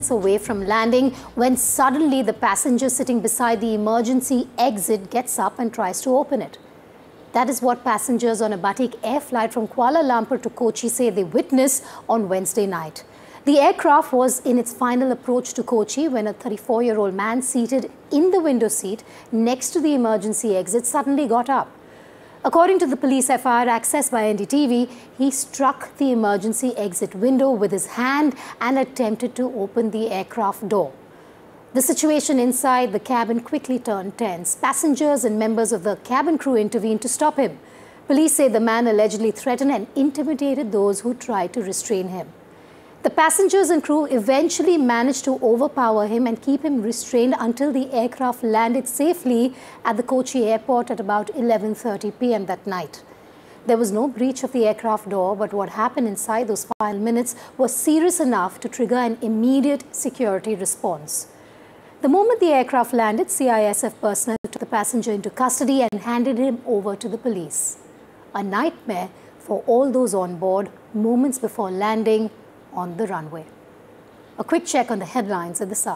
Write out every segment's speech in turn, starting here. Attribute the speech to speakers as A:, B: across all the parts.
A: away from landing when suddenly the passenger sitting beside the emergency exit gets up and tries to open it. That is what passengers on a Batik Air flight from Kuala Lumpur to Kochi say they witnessed on Wednesday night. The aircraft was in its final approach to Kochi when a 34-year-old man seated in the window seat next to the emergency exit suddenly got up. According to the police FIR accessed by NDTV, he struck the emergency exit window with his hand and attempted to open the aircraft door. The situation inside the cabin quickly turned tense. Passengers and members of the cabin crew intervened to stop him. Police say the man allegedly threatened and intimidated those who tried to restrain him. The passengers and crew eventually managed to overpower him and keep him restrained until the aircraft landed safely at the Kochi airport at about 11:30 p.m. that night. There was no breach of the aircraft door, but what happened inside those final minutes was serious enough to trigger an immediate security response. The moment the aircraft landed, CISF personnel took the passenger into custody and handed him over to the police. A nightmare for all those on board moments before landing on the runway. A quick check on the headlines at this hour.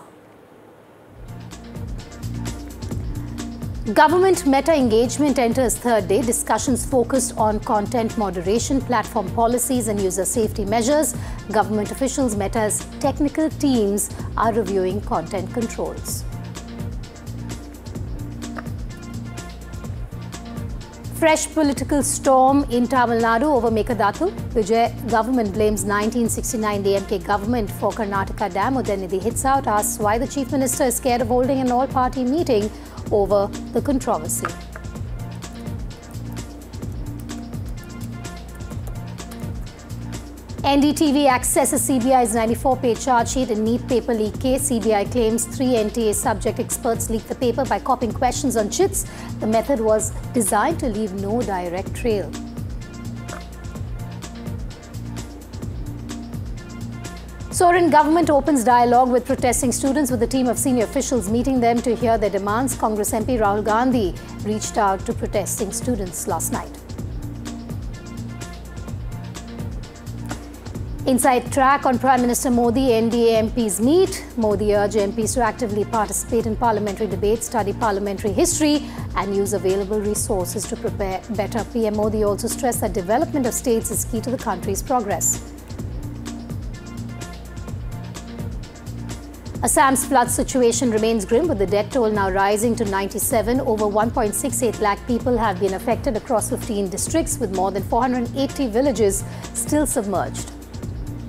A: Government Meta engagement enters third day. Discussions focused on content moderation, platform policies and user safety measures. Government officials, Meta's technical teams are reviewing content controls. Fresh political storm in Tamil Nadu over Mekadathul. Vijay government blames 1969 DMK government for Karnataka Dam. Udayanidhi hits out, asks why the Chief Minister is scared of holding an all-party meeting over the controversy. NDTV accesses CBI's 94-page charge sheet in NEET paper leak case. CBI claims 3 NTA subject experts leaked the paper by copying questions on chits. The method was designed to leave no direct trail. Soren government opens dialogue with protesting students with a team of senior officials meeting them to hear their demands. Congress MP Rahul Gandhi reached out to protesting students last night. Inside track on Prime Minister Modi, NDA MPs meet. Modi urged MPs to actively participate in parliamentary debates, study parliamentary history and use available resources to prepare better. PM Modi also stressed that development of states is key to the country's progress. Assam's flood situation remains grim, with the death toll now rising to 97. Over 1.68 lakh people have been affected across 15 districts, with more than 480 villages still submerged.